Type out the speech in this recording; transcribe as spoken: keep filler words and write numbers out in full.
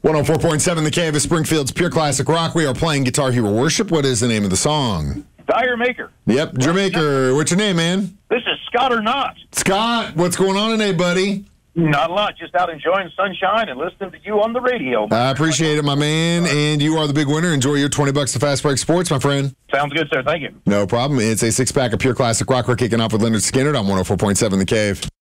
one oh four point seven The Cave is Springfield's Pure Classic Rock. We are playing Guitar Hero Worship. What is the name of the song? Dire Maker. Yep, Jamaica. What's your name, man? This is Scott or Not. Scott, what's going on today, buddy? Not a lot. Just out enjoying the sunshine and listening to you on the radio. I appreciate it, my man. And you are the big winner. Enjoy your twenty bucks to Fast Break Sports, my friend. Sounds good, sir. Thank you. No problem. It's a six-pack of Pure Classic Rock. We're kicking off with Leonard Skinner on one oh four point seven The Cave.